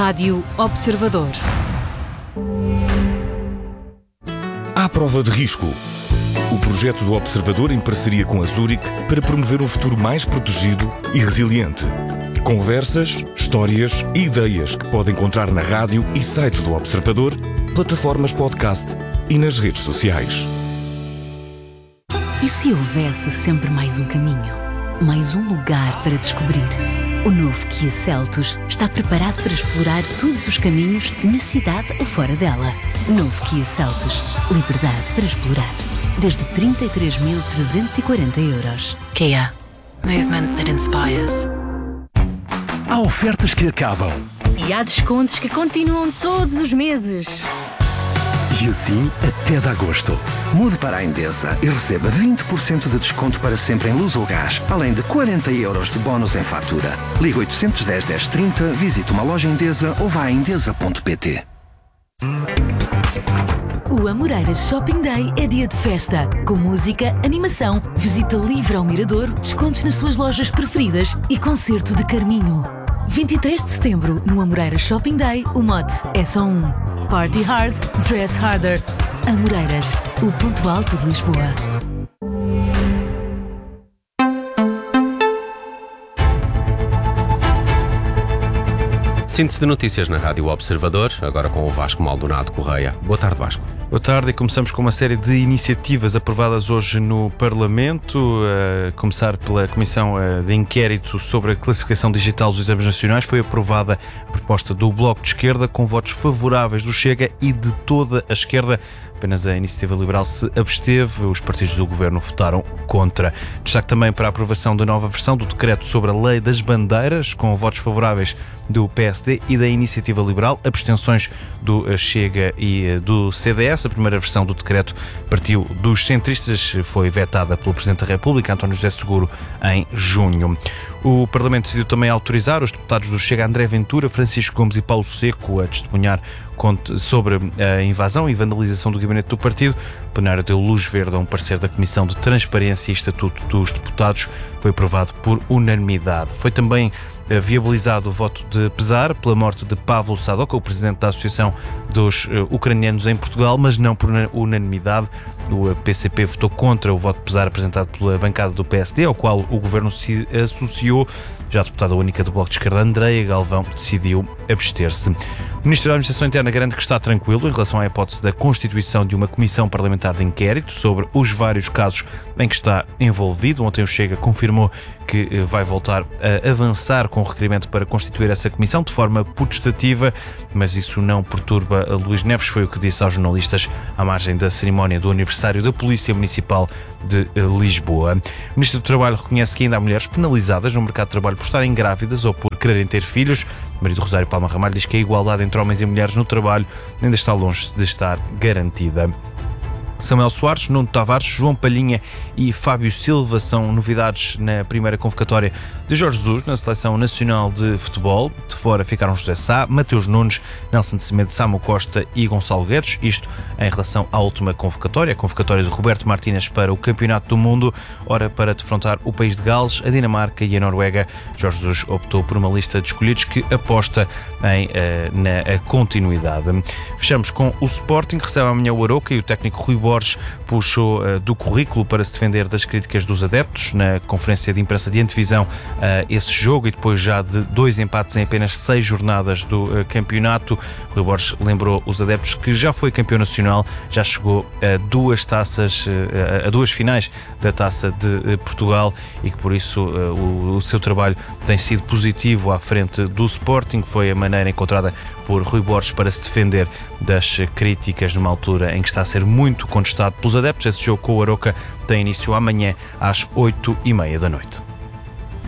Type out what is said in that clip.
Rádio Observador. À prova de risco. O projeto do Observador em parceria com a Zurich para promover um futuro mais protegido e resiliente. Conversas, histórias e ideias que pode encontrar na rádio e site do Observador, plataformas podcast e nas redes sociais. E se houvesse sempre mais um caminho? Mais um lugar para descobrir? O novo Kia Seltos está preparado para explorar todos os caminhos na cidade ou fora dela. Novo Kia Seltos. Liberdade para explorar. Desde 33.340 €. Kia. Movement that inspires. Há ofertas que acabam. E há descontos que continuam todos os meses. E assim até de agosto. Mude para a Endesa e receba 20% de desconto para sempre em luz ou gás, além de 40 € de bónus em fatura. Ligue 810 1030, visite uma loja Endesa ou vá a endesa.pt. O Amoreiras Shopping Day é dia de festa, com música, animação, visita livre ao Mirador, descontos nas suas lojas preferidas e concerto de Carminho. 23 de setembro, no Amoreiras Shopping Day, o mote é só um. Party hard, dress harder. Amoreiras, o ponto alto de Lisboa. Síntese de notícias na Rádio Observador, agora com o Vasco Maldonado Correia. Boa tarde, Vasco. Boa tarde, e começamos com uma série de iniciativas aprovadas hoje no Parlamento. A começar pela Comissão de Inquérito sobre a Classificação Digital dos Exames Nacionais. Foi aprovada a proposta do Bloco de Esquerda, com votos favoráveis do Chega e de toda a esquerda. Apenas a Iniciativa Liberal se absteve, os partidos do Governo votaram contra. Destaque também para a aprovação da nova versão do decreto sobre a Lei das Bandeiras, com votos favoráveis do PSD e da Iniciativa Liberal, abstenções do Chega e do CDS. A primeira versão do decreto partiu dos centristas, foi vetada pelo Presidente da República, António José Seguro, em junho. O Parlamento decidiu também autorizar os deputados do Chega, André Ventura, Francisco Gomes e Paulo Seco, a testemunhar sobre a invasão e vandalização do gabinete do partido. O plenário deu luz verde a um parecer da Comissão de Transparência e Estatuto dos Deputados. Foi aprovado por unanimidade. Foi também viabilizado o voto de pesar pela morte de Pavlo Sadoko, o presidente da Associação dos Ucranianos em Portugal, mas não por unanimidade. O PCP votou contra o voto de pesar apresentado pela bancada do PSD, ao qual o Governo se associou. Já a deputada única do Bloco de Esquerda, Andreia Galvão, decidiu abster-se. O Ministro da Administração Interna garante que está tranquilo em relação à hipótese da constituição de uma comissão parlamentar de inquérito sobre os vários casos em que está envolvido. Ontem o Chega confirmou que vai voltar a avançar com o requerimento para constituir essa comissão de forma potestativa, mas isso não perturba a Luís Neves, foi o que disse aos jornalistas à margem da cerimónia do aniversário da Polícia Municipal de Lisboa. O Ministro do Trabalho reconhece que ainda há mulheres penalizadas no mercado de trabalho por estarem grávidas ou por quererem ter filhos. O marido Rosário Palma Ramalho diz que a igualdade entre homens e mulheres no trabalho ainda está longe de estar garantida. Samuel Soares, Nuno Tavares, João Palhinha e Fábio Silva são novidades na primeira convocatória de Jorge Jesus na Seleção Nacional de Futebol. De fora ficaram José Sá, Mateus Nunes, Nelson de Semedo, Samu Costa e Gonçalo Guedes. Isto em relação à última convocatória, a convocatória de Roberto Martínez para o Campeonato do Mundo. Ora, para defrontar o país de Gales, a Dinamarca e a Noruega, Jorge Jesus optou por uma lista de escolhidos que aposta na continuidade. Fechamos com o Sporting, que recebe amanhã o Arouca, e o técnico Rui Borges puxou do currículo para se defender das críticas dos adeptos na conferência de imprensa de antevisão a esse jogo, e depois já de 2 empates em apenas 6 jornadas do campeonato. Rui Borges lembrou os adeptos que já foi campeão nacional, já chegou a 2 finais da Taça de Portugal, e que por isso o seu trabalho tem sido positivo à frente do Sporting. Foi a maneira encontrada por Rui Borges para se defender das críticas numa altura em que está a ser muito contestado pelos adeptos. Esse jogo com o Arouca tem início amanhã às 20h30 da noite.